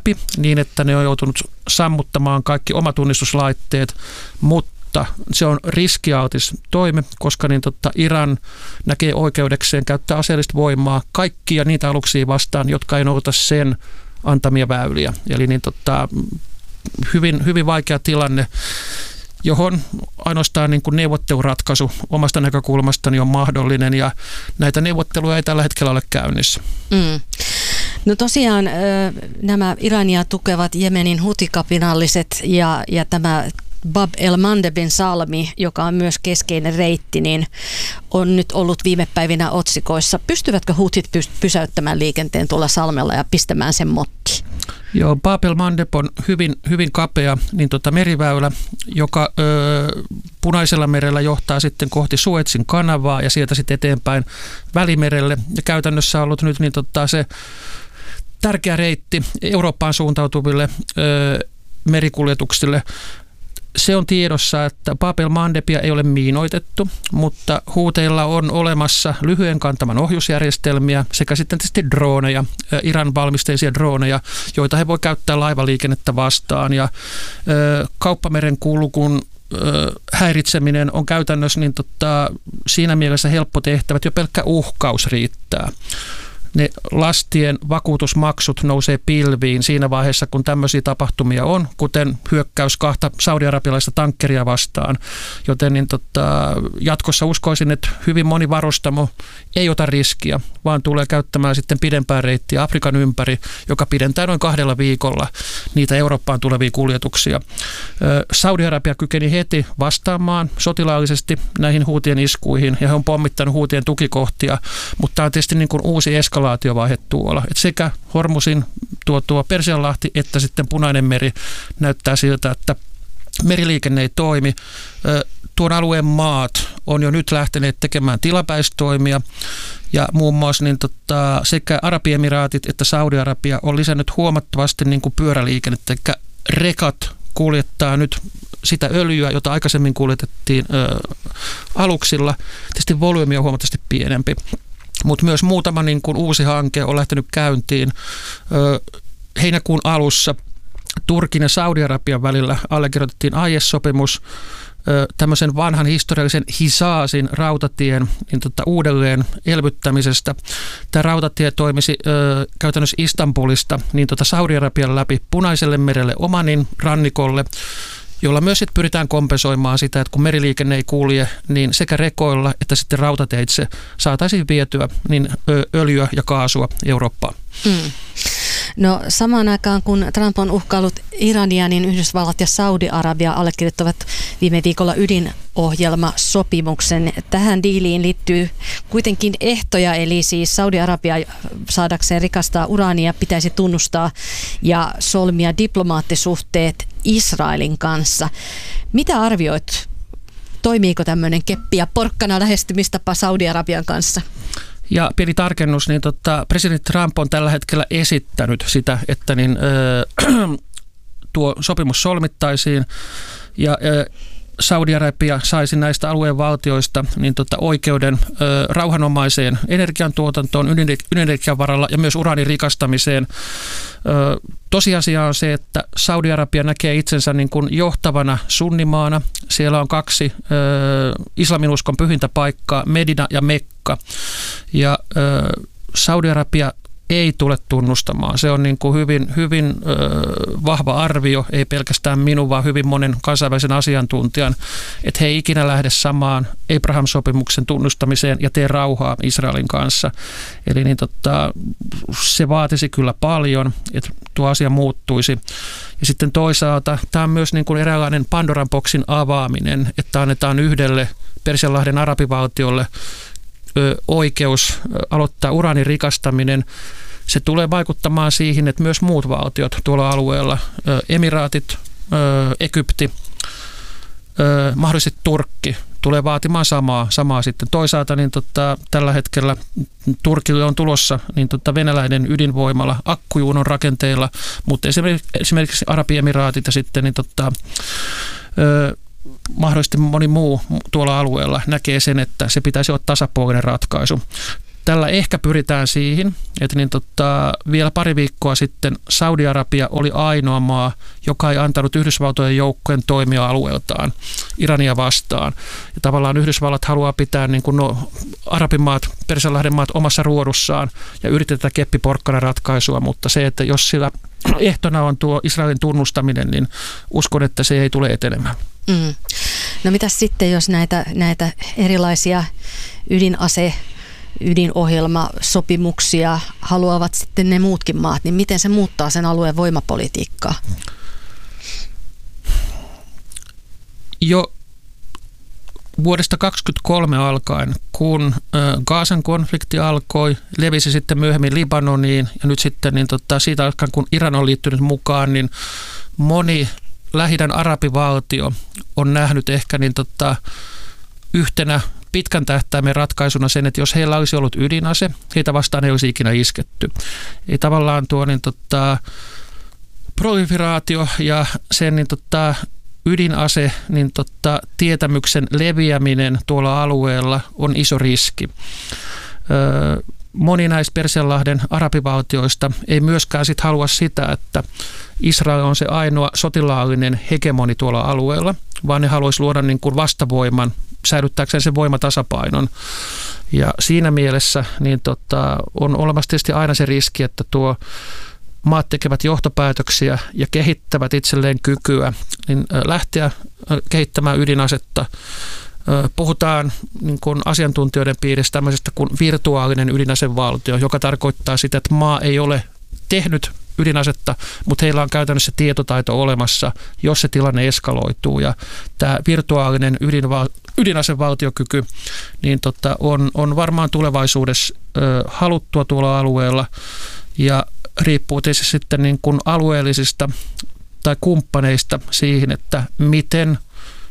läpi niin, että ne on joutunut sammuttamaan kaikki omatunnistuslaitteet, mutta se on riskialtis toimi, koska Iran näkee oikeudekseen käyttää aseellista voimaa kaikkia niitä aluksia vastaan, jotka ei noudata sen antamia väyliä. Eli hyvin, hyvin vaikea tilanne, johon ainoastaan neuvotteluratkaisu omasta näkökulmastani on mahdollinen, ja näitä neuvotteluja ei tällä hetkellä ole käynnissä. No tosiaan nämä Irania tukevat Jemenin hutikapinalliset ja tämä Bab el-Mandebin salmi, joka on myös keskeinen reitti, niin on nyt ollut viime päivinä otsikoissa. Pystyvätkö hutit pysäyttämään liikenteen tuolla salmella ja pistämään sen mottiin? Joo, Bab el-Mandeb on hyvin, hyvin kapea meriväylä, joka Punaisella merellä johtaa sitten kohti Suezin kanavaa ja sieltä sitten eteenpäin Välimerelle. Ja käytännössä on ollut nyt se tärkeä reitti Eurooppaan suuntautuville merikuljetuksille. Se on tiedossa, että Bab el-Mandebia ei ole miinoitettu, mutta huuteilla on olemassa lyhyen kantaman ohjusjärjestelmiä sekä sitten tietysti droneja, Iran valmisteisia droneja, joita he voi käyttää laivaliikennettä vastaan. Ja kauppameren kulkun häiritseminen on käytännössä siinä mielessä helppo tehtävä, että jo pelkkä uhkaus riittää. Ne lastien vakuutusmaksut nousee pilviin siinä vaiheessa, kun tämmöisiä tapahtumia on, kuten hyökkäys 2 saudi-arabialaista tankkeria vastaan. Joten jatkossa uskoisin, että hyvin moni varustamo ei ota riskiä, vaan tulee käyttämään sitten pidempää reittiä Afrikan ympäri, joka pidentää noin 2 viikolla niitä Eurooppaan tulevia kuljetuksia. Saudi-Arabia kykeni heti vastaamaan sotilaallisesti näihin huutien iskuihin, ja he on pommittanut huutien tukikohtia, mutta tämä on tietysti uusi eskalaatiovaihe tuolla. Et sekä Hormusin tuo Persianlahti että sitten Punainen meri näyttää siltä, että meriliikenne ei toimi. Tuon alueen maat on jo nyt lähteneet tekemään tilapäistoimia, ja muun muassa sekä Arabiemiraatit että Saudi-Arabia on lisännyt huomattavasti pyöräliikennettä, eli rekat kuljettaa nyt sitä öljyä, jota aikaisemmin kuljetettiin aluksilla. Tietysti volyymi on huomattavasti pienempi. Mutta myös muutama uusi hanke on lähtenyt käyntiin. Heinäkuun alussa Turkin ja Saudi-Arabian välillä allekirjoitettiin AIS-sopimus tämmöisen vanhan historiallisen Hisaasin rautatien uudelleen elvyttämisestä. Tämä rautatie toimisi käytännössä Istanbulista Saudi-Arabian läpi Punaiselle merelle Omanin rannikolle, jolla myös sitten pyritään kompensoimaan sitä, että kun meriliikenne ei kulje, niin sekä rekoilla että sitten rautateitse saataisiin vietyä niin öljyä ja kaasua Eurooppaan. No samaan aikaan, kun Trump on uhkaillut Irania, niin Yhdysvallat ja Saudi-Arabia allekirjoittavat viime viikolla ydinohjelmasopimuksen. Tähän diiliin liittyy kuitenkin ehtoja, eli siis Saudi-Arabia saadakseen rikastaa uraania pitäisi tunnustaa ja solmia diplomaattisuhteet Israelin kanssa. Mitä arvioit? Toimiiko tämmöinen keppi ja porkkana lähestymistapa Saudi-Arabian kanssa? Ja pieni tarkennus, niin presidentti Trump on tällä hetkellä esittänyt sitä, että tuo sopimus solmittaisiin ja Saudi-Arabia saisi näistä alueen valtioista oikeuden rauhanomaiseen energiantuotantoon, ydinenergian varalla ja myös uraanin rikastamiseen. Tosiasia on se, että Saudi-Arabia näkee itsensä johtavana sunnimaana. Siellä on 2 islaminuskon pyhintä paikkaa, Medina ja Mekka. Ja Saudi-Arabia ei tule tunnustamaan. Se on hyvin, hyvin vahva arvio, ei pelkästään minun, vaan hyvin monen kansainvälisen asiantuntijan, että he ei ikinä lähde samaan Abraham-sopimuksen tunnustamiseen ja tee rauhaa Israelin kanssa. Eli se vaatisi kyllä paljon, että tuo asia muuttuisi. Ja sitten toisaalta tämä on myös eräänlainen Pandoran boksin avaaminen, että annetaan yhdelle Persianlahden arabivaltiolle oikeus aloittaa uraanin rikastaminen. Se tulee vaikuttamaan siihen, että myös muut valtiot tuolla alueella, Emiraatit, Egypti, mahdollisesti Turkki, tulee vaatimaan samaa sitten. Toisaalta tällä hetkellä Turkille on tulossa venäläinen ydinvoimala akkujuunon rakenteilla, mutta esimerkiksi Arabiemiraatit ja sitten mahdollisesti moni muu tuolla alueella näkee sen, että se pitäisi olla tasapuolinen ratkaisu. tällä ehkä pyritään siihen, että vielä pari viikkoa sitten Saudi-Arabia oli ainoa maa, joka ei antanut Yhdysvaltojen joukkojen toimia alueeltaan Irania vastaan. Ja tavallaan Yhdysvallat haluaa pitää arabimaat, Persianlahden maat omassa ruodussaan ja yritetään keppiporkkana ratkaisua, mutta se, että jos sillä ehtona on tuo Israelin tunnustaminen, niin uskon, että se ei tule etenemään. No mitäs sitten, jos näitä erilaisia ydinohjelmasopimuksia haluavat sitten ne muutkin maat, niin miten se muuttaa sen alueen voimapolitiikkaa? Jo vuodesta 2023 alkaen, kun Gazan konflikti alkoi, levisi sitten myöhemmin Libanoniin ja nyt sitten siitä alkaen, kun Iran on liittynyt mukaan, niin moni Lähi-idän arabivaltio on nähnyt ehkä yhtenä pitkän tähtäimen ratkaisuna sen, että jos heillä olisi ollut ydinase, heitä vastaan ei olisi ikinä isketty. Ei tavallaan tuo proliferaatio ja sen ydinase, tietämyksen leviäminen tuolla alueella on iso riski. Moni näistä Persianlahden arabivaltioista ei myöskään sit halua sitä, että Israel on se ainoa sotilaallinen hegemoni tuolla alueella, vaan ne haluaisi luoda vastavoiman, säilyttääkseen sen voimatasapainon. Ja siinä mielessä on olemassa tietysti aina se riski, että tuo maat tekevät johtopäätöksiä ja kehittävät itselleen kykyä niin lähteä kehittämään ydinasetta. Puhutaan asiantuntijoiden piirissä tämmöisestä kuin virtuaalinen ydinasevaltio, joka tarkoittaa sitä, että maa ei ole tehnyt ydinasetta, mutta heillä on käytännössä tietotaito olemassa, jos se tilanne eskaloituu. Ja tämä virtuaalinen ydinasevaltiokyky niin on varmaan tulevaisuudessa haluttua tuolla alueella ja riippuu tietysti sitten alueellisista tai kumppaneista siihen, että miten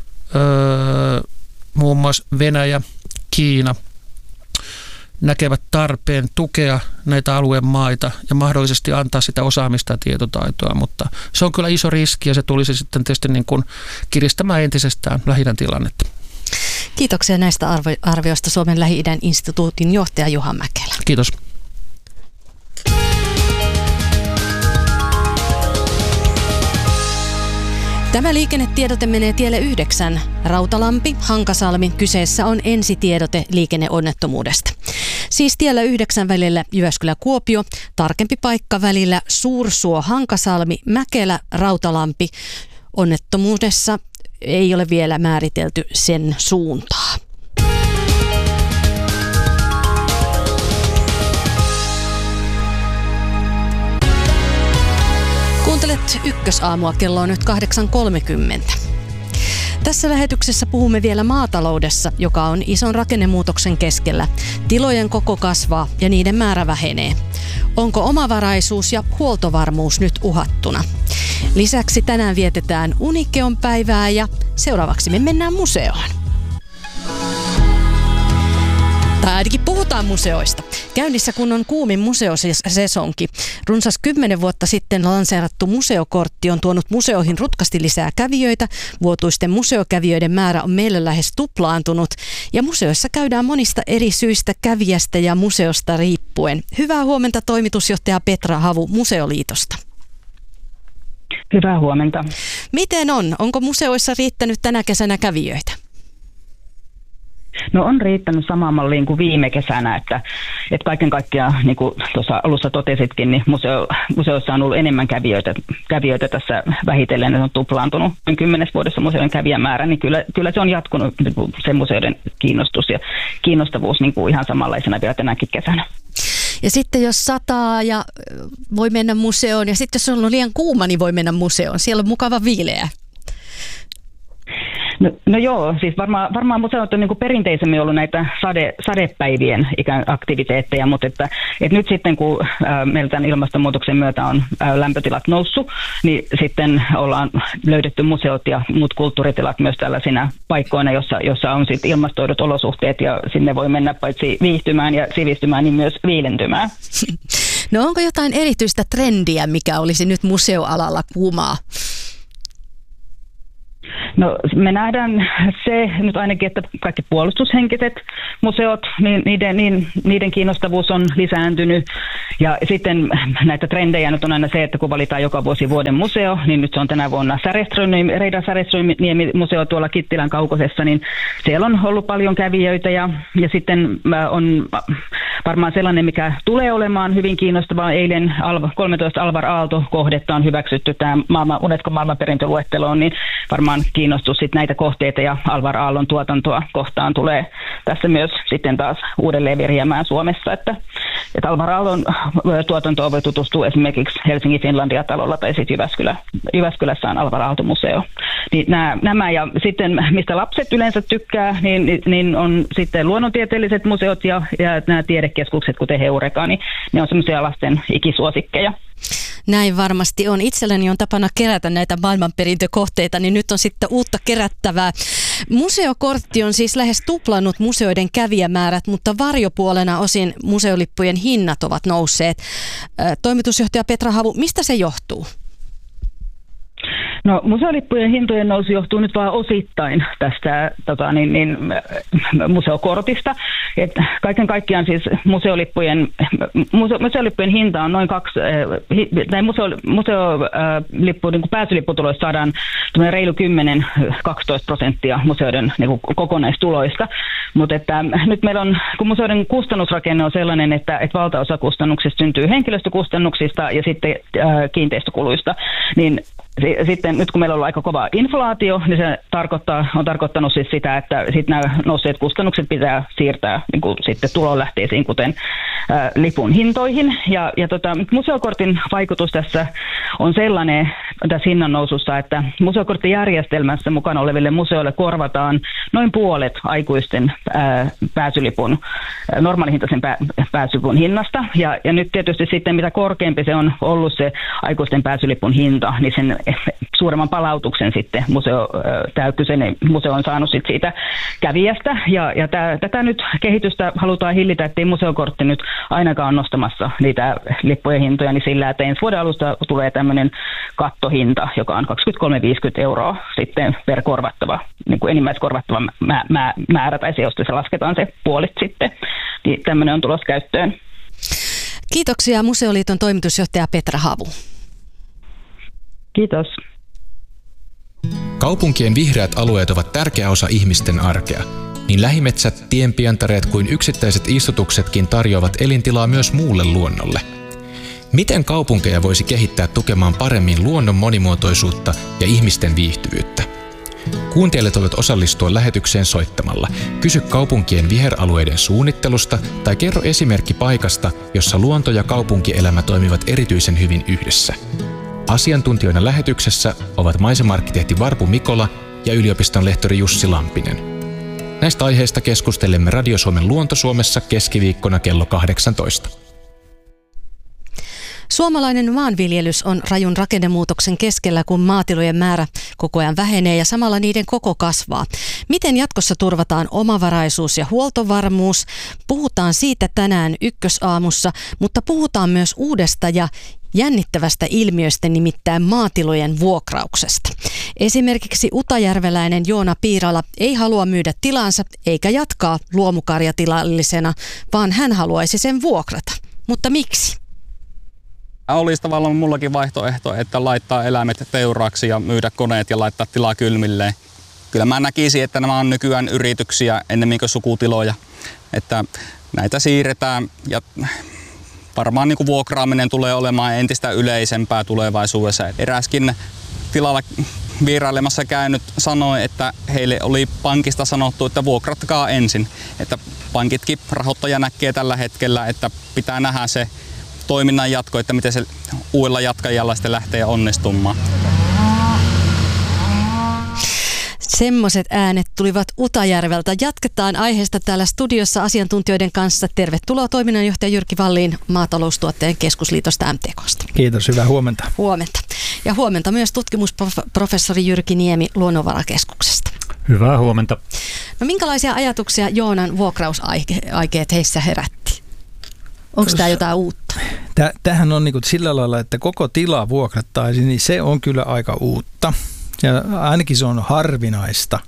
muun muassa Venäjä, Kiina näkevät tarpeen tukea näitä alueen maita ja mahdollisesti antaa sitä osaamista ja tietotaitoa, mutta se on kyllä iso riski ja se tulisi sitten tietysti kiristämään entisestään Lähi-idän tilannetta. Kiitoksia näistä arvioista Suomen Lähi-idän instituutin johtaja Juha Mäkelä. Kiitos. Tämä liikennetiedote menee tielle 9. Rautalampi, Hankasalmi. Kyseessä on ensitiedote liikenneonnettomuudesta. Siis tiellä 9 välillä Jyväskylä-Kuopio, tarkempi paikka välillä Suursuo-Hankasalmi, Mäkelä, Rautalampi. Onnettomuudessa ei ole vielä määritelty sen suuntaa. Kuuntelet Ykkösaamua, kello on nyt 8.30. Tässä lähetyksessä puhumme vielä maataloudessa, joka on ison rakennemuutoksen keskellä. Tilojen koko kasvaa ja niiden määrä vähenee. Onko omavaraisuus ja huoltovarmuus nyt uhattuna? Lisäksi tänään vietetään Unikeon päivää ja seuraavaksi me mennään museoon. Tai ainakin puhutaan museoista. Käynnissä kun on kuumin museosesonki. Runsas 10 vuotta sitten lanseerattu museokortti on tuonut museoihin rutkasti lisää kävijöitä. Vuotuisten museokävijöiden määrä on meillä lähes tuplaantunut. Ja museoissa käydään monista eri syistä kävijästä ja museosta riippuen. Hyvää huomenta toimitusjohtaja Petra Havu Museoliitosta. Hyvää huomenta. Miten on? Onko museoissa riittänyt tänä kesänä kävijöitä? No on riittänyt samaan malliin kuin viime kesänä, että kaiken kaikkiaan, niin kuin tuossa alussa totesitkin, niin museossa on ollut enemmän kävijöitä tässä vähitellen, ne on tuplaantunut 10 vuodessa museoiden kävijämäärä, niin kyllä se on jatkunut se museoiden kiinnostus ja kiinnostavuus niin kuin ihan samanlaisena vielä tänäkin kesänä. Ja sitten jos sataa ja voi mennä museoon ja sitten jos on liian kuuma, niin voi mennä museoon. Siellä on mukava viileä. No joo, siis varmaan museot on niin kuin perinteisemmin ollut näitä sadepäivien ikään aktiviteetteja, mutta että nyt sitten kun meillä tämän ilmastonmuutoksen myötä on lämpötilat noussut, niin sitten ollaan löydetty museot ja muut kulttuuritilat myös tällaisina paikkoina, jossa on sitten ilmastoidut olosuhteet ja sinne voi mennä paitsi viihtymään ja sivistymään, niin myös viilentymään. No onko jotain erityistä trendiä, mikä olisi nyt museoalalla kuumaa? No me nähdään se nyt ainakin, että kaikki puolustushenkiset museot, niin niiden kiinnostavuus on lisääntynyt. Ja sitten näitä trendejä nyt on aina se, että kun valitaan joka vuosi vuoden museo, niin nyt se on tänä vuonna Reidar Säreström-museo tuolla Kittilän kaukosessa, niin siellä on ollut paljon kävijöitä ja sitten on varmaan sellainen, mikä tulee olemaan hyvin kiinnostavaa. Eilen 13 Alvar Aalto-kohdetta on hyväksytty tämä Unescon maailmanperintöluetteloon, niin varmaan kiinnostus sitten näitä kohteita ja Alvar Aallon tuotantoa kohtaan tulee tässä myös sitten taas uudelleen viriämään Suomessa, että Alvar Aallon tuotantoon voi tutustua esimerkiksi Helsingin Finlandia-talolla tai sitten Jyväskylässä on Alvar Aalto-museo. Niin nämä ja sitten mistä lapset yleensä tykkää, niin on sitten luonnontieteelliset museot ja nämä tiedekeskukset, kuten Heureka, niin ne on semmoisia lasten ikisuosikkeja. Näin varmasti on. Itselläni on tapana kerätä näitä maailmanperintökohteita, niin nyt on sitten uutta kerättävää. Museokortti on siis lähes tuplannut museoiden kävijämäärät, mutta varjopuolena osin museolippujen hinnat ovat nousseet. Toimitusjohtaja Petra Havu, mistä se johtuu? No museolippujen hintojen nousu johtuu nyt vain osittain tästä museokortista. Et kaiken kaikkiaan siis museolippujen hinta on noin museolippu niin pääsylipputuloista saadaan reilu 10-12% museoiden niin kokonaistuloista. Mutta nyt meillä on, kun museoiden kustannusrakenne on sellainen, että valtaosa kustannuksista syntyy henkilöstökustannuksista ja sitten kiinteistökuluista, niin sitten nyt kun meillä on ollut aika kova inflaatio, niin se on tarkoittanut siis sitä, että sitten nämä nousseet kustannukset pitää siirtää niin kuin sitten tulonlähteisiin, kuten lipun hintoihin. Ja museokortin vaikutus tässä on sellainen tässä hinnan nousussa, että museokorttijärjestelmässä mukana oleville museoille korvataan noin puolet aikuisten pääsylipun, normaalihintaisen pääsylipun hinnasta. Ja nyt tietysti sitten mitä korkeampi se on ollut se aikuisten pääsylipun hinta, niin sen suuremman palautuksen sitten tämä kyseinen museo on saanut sitten siitä kävijästä. Ja tätä nyt kehitystä halutaan hillitä, ettei museokortti nyt ainakaan nostamassa niitä lippujen hintoja, niin sillä, että ensi vuoden alusta tulee tämmöinen kattohinta, joka on 23,50 € sitten per korvattava, niin kuin enimmäiskorvattava määrä, tai se, josta se lasketaan se puolit sitten, niin tämmöinen on tulossa käyttöön. Kiitoksia Museoliiton toimitusjohtaja Petra Havu. Kiitos. Kaupunkien vihreät alueet ovat tärkeä osa ihmisten arkea. Niin lähimetsät, tienpientareet kuin yksittäiset istutuksetkin tarjoavat elintilaa myös muulle luonnolle. Miten kaupunkeja voisi kehittää tukemaan paremmin luonnon monimuotoisuutta ja ihmisten viihtyvyyttä? Kuuntelijat voivat osallistua lähetykseen soittamalla. Kysy kaupunkien viheralueiden suunnittelusta tai kerro esimerkki paikasta, jossa luonto ja kaupunkielämä toimivat erityisen hyvin yhdessä. Asiantuntijoina lähetyksessä ovat maisema-arkkitehti Varpu Mikola ja yliopiston lehtori Jussi Lampinen. Näistä aiheista keskustelemme Radio Suomen Luonto Suomessa keskiviikkona kello 18. Suomalainen maanviljelys on rajun rakennemuutoksen keskellä, kun maatilojen määrä koko ajan vähenee ja samalla niiden koko kasvaa. Miten jatkossa turvataan omavaraisuus ja huoltovarmuus? Puhutaan siitä tänään Ykkösaamussa, mutta puhutaan myös uudesta ja jännittävästä ilmiöstä, nimittäin maatilojen vuokrauksesta. Esimerkiksi utajärveläinen Joona Piirala ei halua myydä tilansa eikä jatkaa luomukarjatilallisena, vaan hän haluaisi sen vuokrata. Mutta miksi? Olisi tavallaan mullakin vaihtoehto, että laittaa eläimet teuraaksi ja myydä koneet ja laittaa tilaa kylmilleen. Kyllä mä näkisin, että nämä on nykyään yrityksiä ennemmin kuin sukutiloja. Että näitä siirretään ja varmaan niin kuin vuokraaminen tulee olemaan entistä yleisempää tulevaisuudessa. Eräskin tilalla vierailemassa käynyt sanoi, että heille oli pankista sanottu, että vuokrattakaa ensin. Että pankitkin rahoittaja näkee tällä hetkellä, että pitää nähdä se toiminnan jatko, että miten se uudella jatkajalla sitten lähtee onnistumaan. Semmoiset äänet tulivat Utajärveltä. Jatketaan aiheesta täällä studiossa asiantuntijoiden kanssa. Tervetuloa toiminnanjohtaja Jyrki Vallin Maataloustuottajien keskusliitosta MTK:sta. Kiitos, hyvää huomenta. Huomenta. Ja huomenta myös tutkimusprofessori Jyrki Niemi Luonnonvarakeskuksesta. Hyvää huomenta. No minkälaisia ajatuksia Joonan vuokrausaikeet heissä herätti? Onko tämä jotain uutta? Tämähän on niin sillä lailla, että koko tila vuokrattaisiin, niin se on kyllä aika uutta. Ja ainakin se on harvinaista,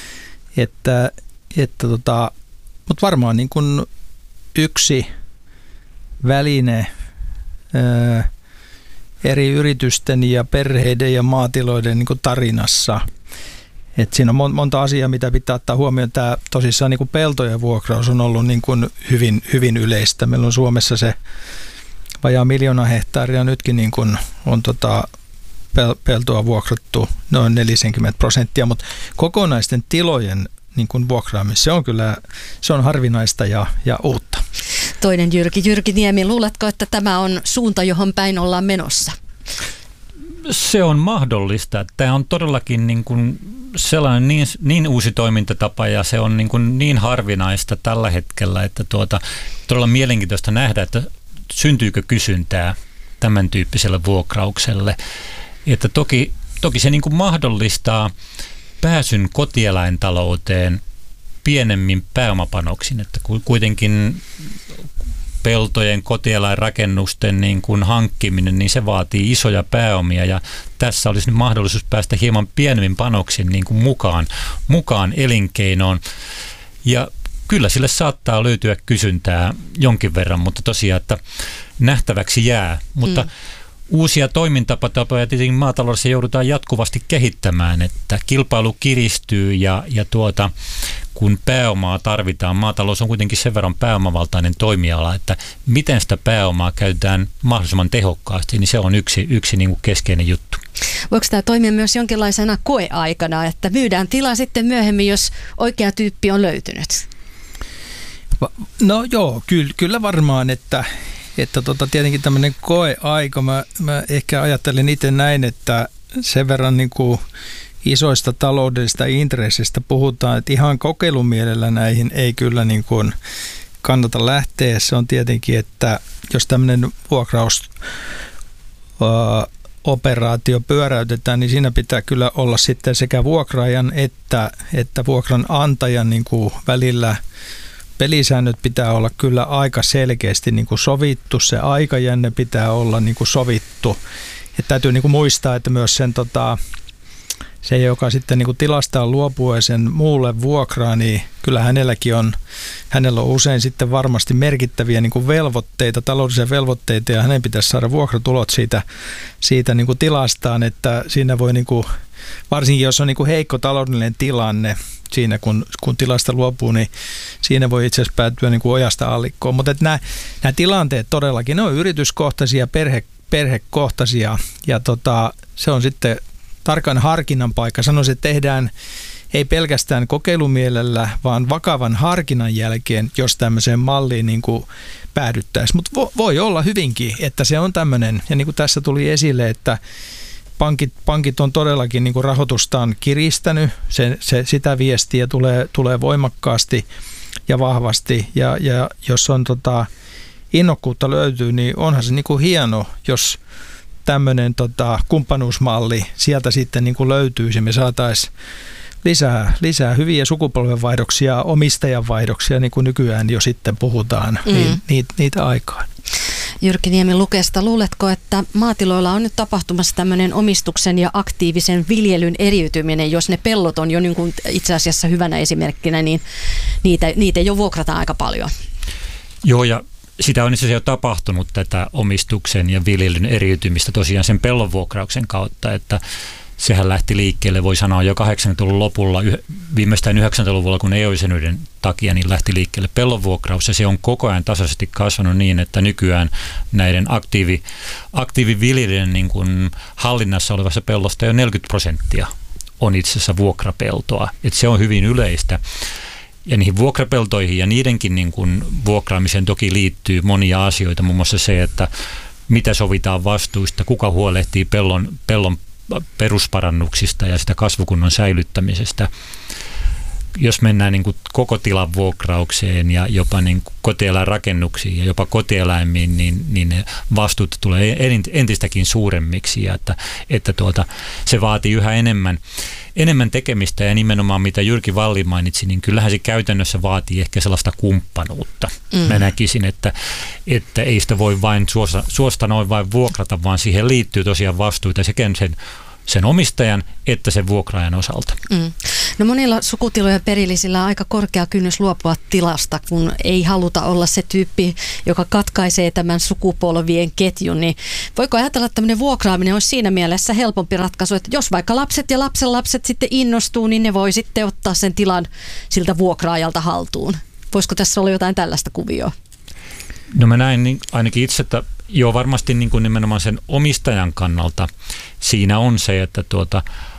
mutta varmaan niin kuin yksi väline eri yritysten ja perheiden ja maatiloiden niin kuin tarinassa. Et siinä on monta asiaa, mitä pitää ottaa huomioon. Tämä tosissaan niin kuin peltojen vuokraus on ollut niin kuin hyvin yleistä. Meillä on Suomessa se vajaa 1 miljoona hehtaaria nytkin niin kuin on peltoa vuokrattu noin 40%, mutta kokonaisten tilojen niin kuin vuokraaminen, se on harvinaista ja uutta. Toinen Jyrki Niemi, luuletko, että tämä on suunta, johon päin ollaan menossa? Se on mahdollista. Tämä on todellakin niin kuin sellainen niin uusi toimintatapa ja se on niin harvinaista tällä hetkellä, että todella mielenkiintoista nähdä, että syntyykö kysyntää tämän tyyppiselle vuokraukselle. Että toki se niin kuin mahdollistaa pääsyn kotieläintalouteen pienemmin pääomapanoksin, että kuitenkin peltojen kotieläinrakennusten niin kuin hankkiminen, niin se vaatii isoja pääomia ja tässä olisi nyt mahdollisuus päästä hieman pienemmin panoksin niin kuin mukaan elinkeinoon ja kyllä sille saattaa löytyä kysyntää jonkin verran, mutta tosiaan, että nähtäväksi jää, mutta uusia toimintatapoja tietenkin maataloudessa joudutaan jatkuvasti kehittämään, että kilpailu kiristyy ja kun pääomaa tarvitaan, maatalous on kuitenkin sen verran pääomavaltainen toimiala, että miten sitä pääomaa käytetään mahdollisimman tehokkaasti, niin se on yksi niin kuin keskeinen juttu. Voiko tämä toimia myös jonkinlaisena koeaikana, että myydään tila sitten myöhemmin, jos oikea tyyppi on löytynyt? No joo, kyllä varmaan, että tietenkin tämmöinen koeaika, mä ehkä ajattelen itse näin, että sen verran niin kuin isoista taloudellisista intressistä puhutaan, että ihan kokeilumielellä näihin ei kyllä niin kuin kannata lähteä. Se on tietenkin, että jos tämmöinen vuokrausoperaatio pyöräytetään, niin siinä pitää kyllä olla sitten sekä vuokraajan että vuokranantajan niin kuin välillä pelisäännöt pitää olla kyllä aika selkeästi niin kuin sovittu, se aikajänne pitää olla niin kuin sovittu. Ja täytyy niin kuin muistaa, että myös se, joka sitten niin kuin tilastaan luopuu ja sen muulle vuokraa, niin kyllä hänellä on usein sitten varmasti merkittäviä niin kuin velvoitteita, taloudellisia velvoitteita, ja hänen pitäisi saada vuokratulot siitä niin kuin tilastaan, että siinä voi niin kuin, varsinkin jos on niin kuin heikko taloudellinen tilanne siinä, kun tilasta luopuu, niin siinä voi itse asiassa päätyä niin kuin ojasta allikkoon. Mutta nämä tilanteet todellakin, ne on yrityskohtaisia, perhekohtaisia, ja se on sitten tarkan harkinnan paikka. Sanoisin, että tehdään ei pelkästään kokeilumielellä, vaan vakavan harkinnan jälkeen, jos tämmöiseen malliin niin kuin päädyttäisiin. Mutta voi olla hyvinkin, että se on tämmöinen, ja niin kuin tässä tuli esille, että pankit on todellakin niin kuin rahoitustaan kiristänyt, sitä viestiä tulee voimakkaasti ja vahvasti, ja jos on innokkuutta löytyy, niin onhan se niin kuin hieno, jos tämmöinen kumppanuusmalli sieltä sitten niin kuin löytyisi, me saataisiin lisää hyviä sukupolvenvaihdoksia, omistajanvaihdoksia, niin kuin nykyään jo sitten puhutaan, niitä aikaan. Jyrki Niemi Lukesta, luuletko, että maatiloilla on nyt tapahtumassa tämmöinen omistuksen ja aktiivisen viljelyn eriytyminen, jos ne pellot on jo niin kuin itse asiassa hyvänä esimerkkinä, niin niitä jo vuokrataan aika paljon? Joo, ja sitä on itse asiassa jo tapahtunut tätä omistuksen ja viljelyn eriytymistä tosiaan sen pellonvuokrauksen kautta, että sehän lähti liikkeelle, voi sanoa jo 80-luvun lopulla, viimeistään 90-luvulla, kun EU-jäsenyyden takia, niin lähti liikkeelle pellonvuokraus, ja se on koko ajan tasaisesti kasvanut niin, että nykyään näiden aktiiviviljelijöiden niin kuin hallinnassa olevassa pellosta jo 40% on itse asiassa vuokrapeltoa, että se on hyvin yleistä. Ja niihin vuokrapeltoihin ja niidenkin niin kuin vuokraamiseen toki liittyy monia asioita, muun muassa se, että mitä sovitaan vastuista, kuka huolehtii pellon perusparannuksista ja sitä kasvukunnon säilyttämisestä. Jos mennään niin kuin koko tilan vuokraukseen ja jopa niin kuin kotieläinrakennuksiin ja jopa kotieläimiin, niin ne vastuut tulee entistäkin suuremmiksi ja että se vaatii yhä enemmän tekemistä, ja nimenomaan mitä Jyrki Wallin mainitsi, niin kyllähän se käytännössä vaatii ehkä sellaista kumppanuutta. Mä näkisin, että ei sitä voi vain suosta noin vain vuokrata, vaan siihen liittyy tosiaan vastuita sekä sen sen omistajan että sen vuokraajan osalta. No monilla sukutilojen perillisillä on aika korkea kynnys luopua tilasta, kun ei haluta olla se tyyppi, joka katkaisee tämän sukupolvien ketjun. Niin voiko ajatella, että tämmöinen vuokraaminen olisi siinä mielessä helpompi ratkaisu, että jos vaikka lapset ja lapsenlapset sitten innostuu, niin ne voi sitten ottaa sen tilan siltä vuokraajalta haltuun. Voisiko tässä olla jotain tällaista kuvioa? No mä näin niin ainakin itse, että joo varmasti niin kuin nimenomaan sen omistajan kannalta siinä on se, että